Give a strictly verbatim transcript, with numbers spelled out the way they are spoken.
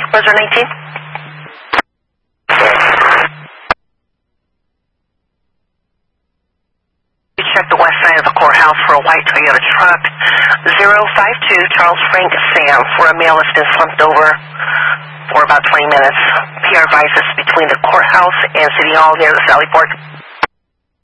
Roger nineteen. We checked the west side of the courthouse for a white Toyota truck. zero five two Charles Frank Sam for a male that's been slumped over for about twenty minutes. P R advises between the courthouse and City Hall near the Sally Port.